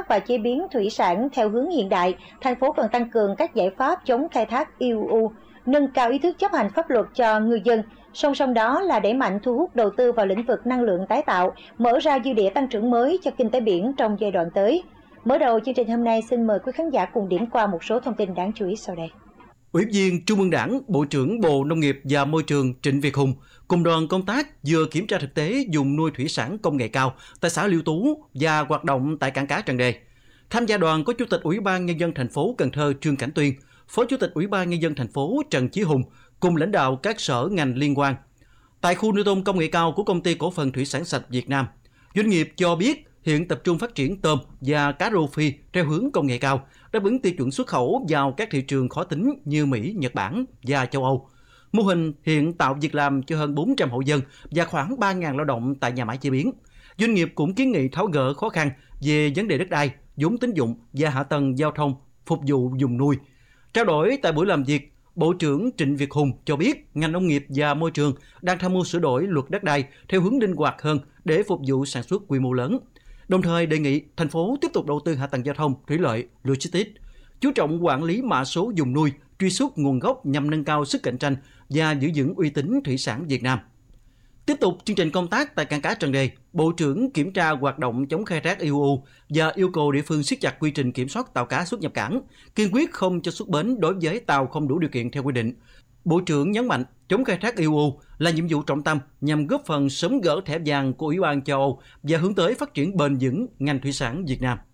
thác và chế biến thủy sản theo hướng hiện đại, thành phố cần tăng cường các giải pháp chống khai thác IUU, nâng cao ý thức chấp hành pháp luật cho ngư dân. Song song đó là đẩy mạnh thu hút đầu tư vào lĩnh vực năng lượng tái tạo, mở ra dư địa tăng trưởng mới cho kinh tế biển trong giai đoạn tới. Mở đầu chương trình hôm nay, xin mời quý khán giả cùng điểm qua một số thông tin đáng chú ý sau đây. Ủy viên Trung ương Đảng, Bộ trưởng Bộ Nông nghiệp và Môi trường Trịnh Việt Hùng cùng đoàn công tác vừa kiểm tra thực tế vùng nuôi thủy sản công nghệ cao tại xã Liêu Tú và hoạt động tại cảng cá Trần Đề. Tham gia đoàn có Chủ tịch Ủy ban Nhân dân thành phố Cần Thơ Trương Cảnh Tuyên, Phó Chủ tịch Ủy ban Nhân dân thành phố Trần Chí Hùng cùng lãnh đạo các sở ngành liên quan. Tại khu nuôi tôm công nghệ cao của Công ty Cổ phần Thủy sản Sạch Việt Nam, doanh nghiệp cho biết hiện tập trung phát triển tôm và cá rô phi theo hướng công nghệ cao, đáp ứng tiêu chuẩn xuất khẩu vào các thị trường khó tính như Mỹ, Nhật Bản và châu Âu. Mô hình hiện tạo việc làm cho hơn 400 hộ dân và khoảng 3.000 lao động tại nhà máy chế biến. Doanh nghiệp cũng kiến nghị tháo gỡ khó khăn về vấn đề đất đai, vốn tín dụng và hạ tầng giao thông phục vụ vùng nuôi. Trao đổi tại buổi làm việc, Bộ trưởng Trịnh Việt Hùng cho biết ngành nông nghiệp và môi trường đang tham mưu sửa đổi luật đất đai theo hướng linh hoạt hơn để phục vụ sản xuất quy mô lớn. Đồng thời đề nghị thành phố tiếp tục đầu tư hạ tầng giao thông, thủy lợi, logistics, chú trọng quản lý mã số vùng nuôi, truy xuất nguồn gốc nhằm nâng cao sức cạnh tranh và giữ vững uy tín thủy sản Việt Nam. Tiếp tục chương trình công tác tại cảng cá Trần Đề, Bộ trưởng kiểm tra hoạt động chống khai thác IUU và yêu cầu địa phương siết chặt quy trình kiểm soát tàu cá xuất nhập cảng, kiên quyết không cho xuất bến đối với tàu không đủ điều kiện theo quy định. Bộ trưởng nhấn mạnh chống khai thác IUU là nhiệm vụ trọng tâm nhằm góp phần sớm gỡ thẻ vàng của Ủy ban châu Âu và hướng tới phát triển bền vững ngành thủy sản Việt Nam.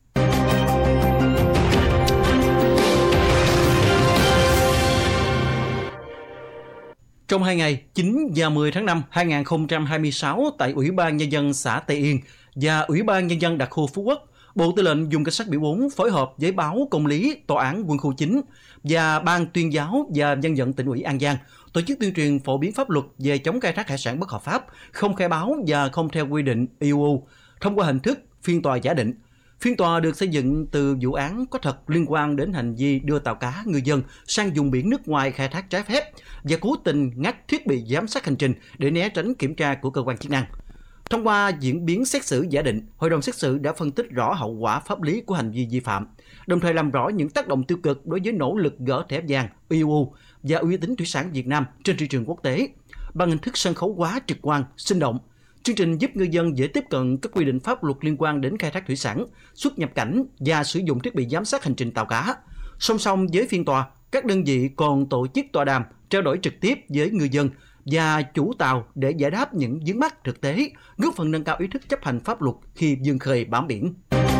Trong 2 ngày, 9 và 10 tháng 5 2026 tại Ủy ban Nhân dân xã Tây Yên và Ủy ban Nhân dân đặc khu Phú Quốc, Bộ Tư lệnh Vùng Cảnh sát Biển 4 phối hợp với Báo Công lý, Tòa án Quân khu 9 và Ban Tuyên giáo và Dân vận Tỉnh ủy An Giang tổ chức tuyên truyền phổ biến pháp luật về chống khai thác hải sản bất hợp pháp, không khai báo và không theo quy định IUU thông qua hình thức phiên tòa giả định. Phiên tòa được xây dựng từ vụ án có thật liên quan đến hành vi đưa tàu cá ngư dân sang vùng biển nước ngoài khai thác trái phép và cố tình ngắt thiết bị giám sát hành trình để né tránh kiểm tra của cơ quan chức năng. Thông qua diễn biến xét xử giả định, Hội đồng xét xử đã phân tích rõ hậu quả pháp lý của hành vi vi phạm, đồng thời làm rõ những tác động tiêu cực đối với nỗ lực gỡ thẻ vàng IUU và uy tín thủy sản Việt Nam trên thị trường quốc tế. Bằng hình thức sân khấu hóa trực quan, sinh động, chương trình giúp ngư dân dễ tiếp cận các quy định pháp luật liên quan đến khai thác thủy sản, xuất nhập cảnh và sử dụng thiết bị giám sát hành trình tàu cá. Song song với phiên tòa, các đơn vị còn tổ chức tọa đàm, trao đổi trực tiếp với ngư dân và chủ tàu để giải đáp những vướng mắc thực tế, góp phần nâng cao ý thức chấp hành pháp luật khi vươn khơi bám biển.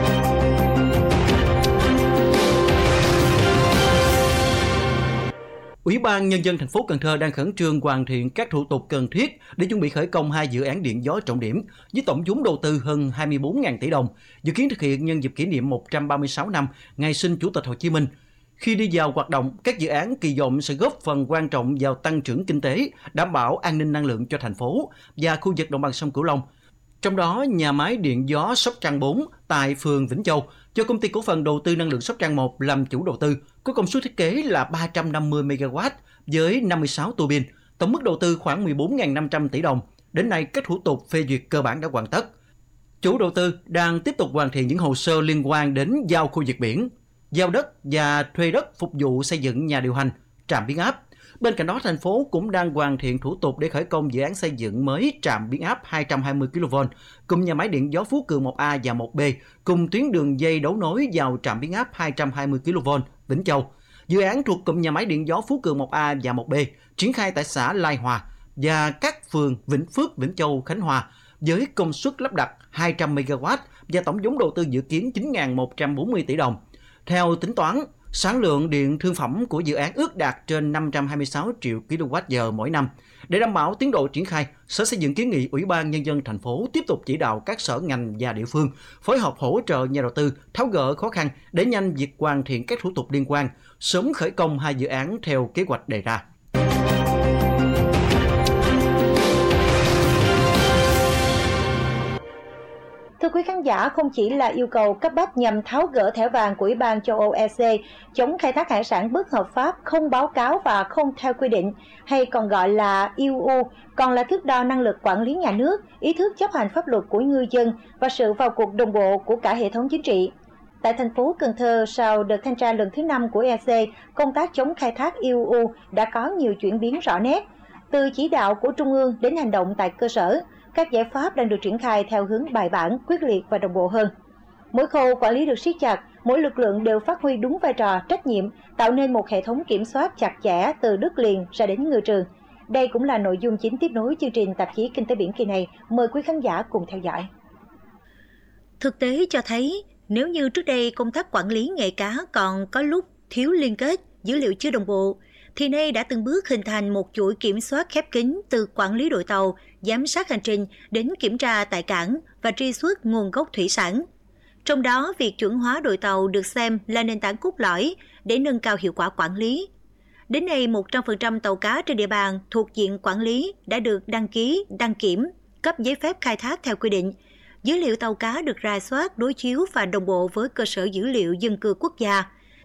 Ủy ban Nhân dân thành phố Cần Thơ đang khẩn trương hoàn thiện các thủ tục cần thiết để chuẩn bị khởi công 2 dự án điện gió trọng điểm với tổng vốn đầu tư hơn 24.000 tỷ đồng, dự kiến thực hiện nhân dịp kỷ niệm 136 năm ngày sinh Chủ tịch Hồ Chí Minh. Khi đi vào hoạt động, các dự án kỳ vọng sẽ góp phần quan trọng vào tăng trưởng kinh tế, đảm bảo an ninh năng lượng cho thành phố và khu vực đồng bằng sông Cửu Long. Trong đó, nhà máy điện gió Sóc Trăng 4 tại phường Vĩnh Châu do Công ty Cổ phần Đầu tư Năng lượng Sóc Trăng 1 làm chủ đầu tư, có công suất thiết kế là 350 MW với 56 tua bin, tổng mức đầu tư khoảng 14.500 tỷ đồng. Đến nay, các thủ tục phê duyệt cơ bản đã hoàn tất. Chủ đầu tư đang tiếp tục hoàn thiện những hồ sơ liên quan đến giao khu vực biển, giao đất và thuê đất phục vụ xây dựng nhà điều hành, trạm biến áp. Bên cạnh đó, thành phố cũng đang hoàn thiện thủ tục để khởi công dự án xây dựng mới trạm biến áp 220 kV cùng nhà máy điện gió Phú Cường 1A và 1B cùng tuyến đường dây đấu nối vào trạm biến áp 220 kV Vĩnh Châu. Dự án thuộc cụm nhà máy điện gió Phú Cường 1A và 1B triển khai tại xã Lai Hòa và các phường Vĩnh Phước, Vĩnh Châu, Khánh Hòa với công suất lắp đặt 200 MW và tổng vốn đầu tư dự kiến 9.140 tỷ đồng. Theo tính toán, sản lượng điện thương phẩm của dự án ước đạt trên 526 triệu kWh mỗi năm. Để đảm bảo tiến độ triển khai, Sở Xây dựng kiến nghị Ủy ban Nhân dân thành phố tiếp tục chỉ đạo các sở ngành và địa phương phối hợp hỗ trợ nhà đầu tư tháo gỡ khó khăn để nhanh việc hoàn thiện các thủ tục liên quan, sớm khởi công 2 dự án theo kế hoạch đề ra. Thưa quý khán giả, không chỉ là yêu cầu cấp bách nhằm tháo gỡ thẻ vàng của Ủy ban châu Âu EC chống khai thác hải sản bất hợp pháp, không báo cáo và không theo quy định, hay còn gọi là IUU, còn là thước đo năng lực quản lý nhà nước, ý thức chấp hành pháp luật của ngư dân và sự vào cuộc đồng bộ của cả hệ thống chính trị. Tại thành phố Cần Thơ, sau đợt thanh tra lần thứ 5 của EC, công tác chống khai thác IUU đã có nhiều chuyển biến rõ nét. Từ chỉ đạo của Trung ương đến hành động tại cơ sở, các giải pháp đang được triển khai theo hướng bài bản, quyết liệt và đồng bộ hơn. Mỗi khâu quản lý được siết chặt, mỗi lực lượng đều phát huy đúng vai trò, trách nhiệm, tạo nên một hệ thống kiểm soát chặt chẽ từ đất liền ra đến ngư trường. Đây cũng là nội dung chính tiếp nối chương trình tạp chí Kinh tế biển kỳ này. Mời quý khán giả cùng theo dõi. Thực tế cho thấy, nếu như trước đây công tác quản lý nghề cá còn có lúc thiếu liên kết, dữ liệu chưa đồng bộ, thì nay đã từng bước hình thành một chuỗi kiểm soát khép kín từ quản lý đội tàu, giám sát hành trình đến kiểm tra tại cảng và truy xuất nguồn gốc thủy sản. Trong đó, việc chuẩn hóa đội tàu được xem là nền tảng cốt lõi để nâng cao hiệu quả quản lý. Đến nay, 100% tàu cá trên địa bàn thuộc diện quản lý đã được đăng ký, đăng kiểm, cấp giấy phép khai thác theo quy định. Dữ liệu tàu cá được rà soát, đối chiếu và đồng bộ với cơ sở dữ liệu dân cư quốc gia.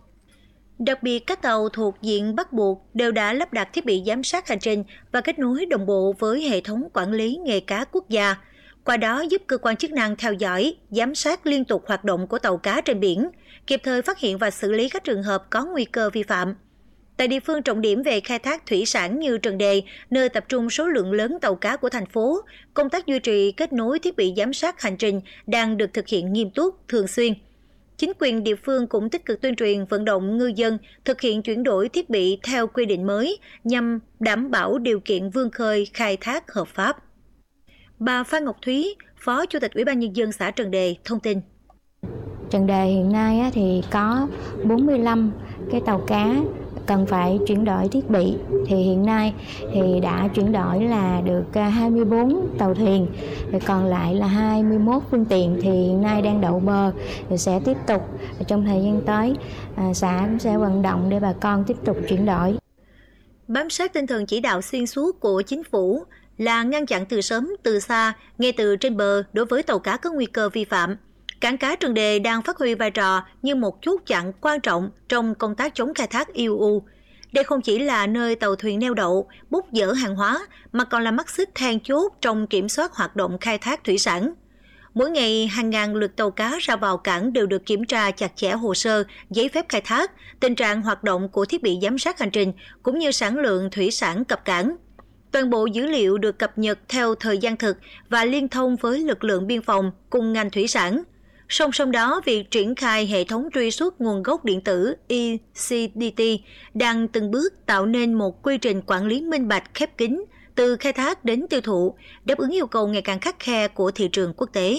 Đặc biệt, các tàu thuộc diện bắt buộc đều đã lắp đặt thiết bị giám sát hành trình và kết nối đồng bộ với hệ thống quản lý nghề cá quốc gia. Qua đó giúp cơ quan chức năng theo dõi, giám sát liên tục hoạt động của tàu cá trên biển, kịp thời phát hiện và xử lý các trường hợp có nguy cơ vi phạm. Tại địa phương trọng điểm về khai thác thủy sản như Trần Đề, nơi tập trung số lượng lớn tàu cá của thành phố, công tác duy trì kết nối thiết bị giám sát hành trình đang được thực hiện nghiêm túc, thường xuyên. Chính quyền địa phương cũng tích cực tuyên truyền vận động ngư dân thực hiện chuyển đổi thiết bị theo quy định mới nhằm đảm bảo điều kiện vươn khơi khai thác hợp pháp. Bà Phan Ngọc Thúy, Phó Chủ tịch Ủy ban Nhân dân xã Trần Đề thông tin. Trần Đề hiện nay thì có 45 cái tàu cá cần phải chuyển đổi thiết bị, thì hiện nay thì đã chuyển đổi là được 24 tàu thuyền, còn lại là 21 phương tiện thì hiện nay đang đậu bờ, thì sẽ tiếp tục trong thời gian tới xã cũng sẽ vận động để bà con tiếp tục chuyển đổi. Bám sát tinh thần chỉ đạo xuyên suốt của chính phủ là ngăn chặn từ sớm từ xa, ngay từ trên bờ đối với tàu cá có nguy cơ vi phạm. Cảng cá Trần Đề đang phát huy vai trò như một chốt chặn quan trọng trong công tác chống khai thác IUU. Đây không chỉ là nơi tàu thuyền neo đậu, bốc dỡ hàng hóa, mà còn là mắt xích then chốt trong kiểm soát hoạt động khai thác thủy sản. Mỗi ngày, hàng ngàn lượt tàu cá ra vào cảng đều được kiểm tra chặt chẽ hồ sơ, giấy phép khai thác, tình trạng hoạt động của thiết bị giám sát hành trình, cũng như sản lượng thủy sản cập cảng. Toàn bộ dữ liệu được cập nhật theo thời gian thực và liên thông với lực lượng biên phòng cùng ngành thủy sản. Song song đó, việc triển khai hệ thống truy xuất nguồn gốc điện tử ECDT đang từng bước tạo nên một quy trình quản lý minh bạch khép kín từ khai thác đến tiêu thụ, đáp ứng yêu cầu ngày càng khắt khe của thị trường quốc tế.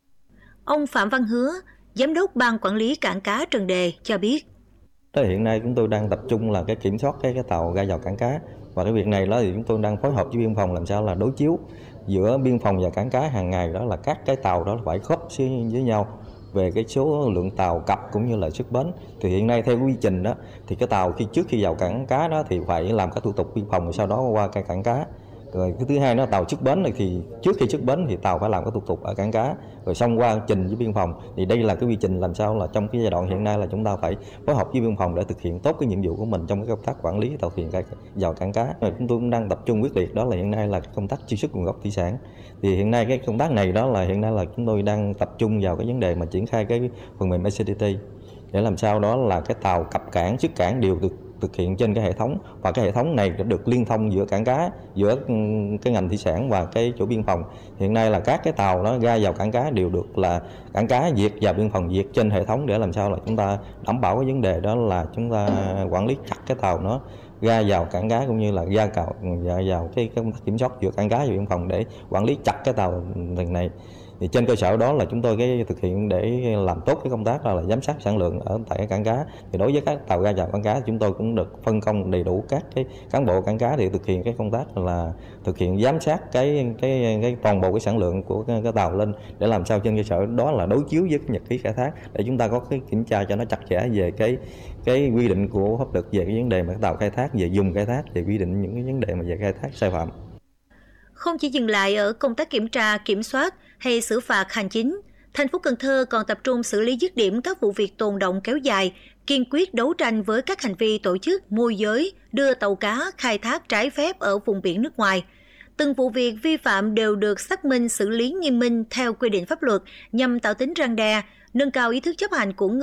Ông Phạm Văn Hứa, Giám đốc Ban Quản lý Cảng cá Trần Đề cho biết. Hiện nay chúng tôi đang tập trung là cái kiểm soát cái tàu ra vào cảng cá, và cái việc này đó thì chúng tôi đang phối hợp với biên phòng làm sao là đối chiếu giữa biên phòng và cảng cá hàng ngày, đó là các cái tàu đó phải khớp với nhau về cái số lượng tàu cập cũng như là xuất bến. Thì hiện nay theo quy trình đó thì cái tàu trước khi vào cảng cá đó thì phải làm các thủ tục biên phòng, rồi sau đó qua cái cảng cá. Rồi cái thứ hai nó tàu xuất bến này thì trước khi xuất bến thì tàu phải làm các thủ tục ở cảng cá, rồi xong qua trình với biên phòng. Thì đây là cái quy trình làm sao là trong cái giai đoạn hiện nay là chúng ta phải phối hợp với biên phòng để thực hiện tốt cái nhiệm vụ của mình trong cái công tác quản lý tàu thuyền vào cảng cá. Rồi chúng tôi cũng đang tập trung quyết liệt đó là hiện nay là công tác truy xuất nguồn gốc thủy sản. Thì hiện nay cái công tác này đó là hiện nay là chúng tôi đang tập trung vào cái vấn đề mà triển khai cái phần mềm ECDT để làm sao đó là cái tàu cập cảng, xuất cảng đều được thực hiện trên cái hệ thống, và cái hệ thống này đã được liên thông giữa cảng cá, giữa cái ngành thủy sản và cái chỗ biên phòng. Hiện nay là các cái tàu nó ra vào cảng cá đều được là cảng cá duyệt và biên phòng duyệt trên hệ thống, để làm sao là chúng ta đảm bảo cái vấn đề đó là chúng ta quản lý chặt cái tàu nó ra vào cảng cá, cũng như là ra vào cái công tác kiểm soát giữa cảng cá và biên phòng để quản lý chặt cái tàu thuyền này. Thì trên cơ sở đó là chúng tôi thực hiện để làm tốt cái công tác là giám sát sản lượng ở tại cái cảng cá. Thì đối với các tàu ra vào cảng cá chúng tôi cũng được phân công đầy đủ các cái cán bộ cảng cá để thực hiện cái công tác là thực hiện giám sát cái toàn bộ cái sản lượng của cái tàu lên, để làm sao trên cơ sở đó là đối chiếu với cái nhật ký khai thác, để chúng ta có cái kiểm tra cho nó chặt chẽ về cái quy định của pháp luật về cái vấn đề mà cái tàu khai thác, về dùng khai thác, về quy định những cái vấn đề mà về khai thác sai phạm. Không chỉ dừng lại ở công tác kiểm tra, kiểm soát hay xử phạt hành chính, thành phố Cần Thơ còn tập trung xử lý dứt điểm các vụ việc tồn đọng kéo dài, kiên quyết đấu tranh với các hành vi tổ chức môi giới, đưa tàu cá khai thác trái phép ở vùng biển nước ngoài. Từng vụ việc vi phạm đều được xác minh xử lý nghiêm minh theo quy định pháp luật nhằm tạo tính răn đe, nâng cao ý thức chấp hành của